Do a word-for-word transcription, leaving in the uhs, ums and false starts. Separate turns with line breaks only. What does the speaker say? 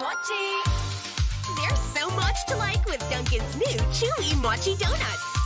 Mochi! There's so much to like with Dunkin's new chewy mochi donuts.